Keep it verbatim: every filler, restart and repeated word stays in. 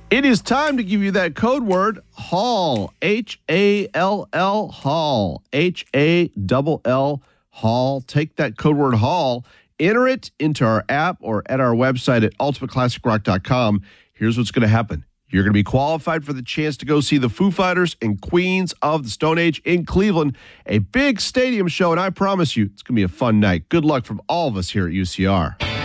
It is time to give you that code word, Hall, H A L L, Hall, H A L L, Hall. Take that code word, Hall, enter it into our app or at our website at ultimate classic rock dot com. Here's what's going to happen. You're going to be qualified for the chance to go see the Foo Fighters and Queens of the Stone Age in Cleveland, a big stadium show, and I promise you, it's going to be a fun night. Good luck from all of us here at U C R.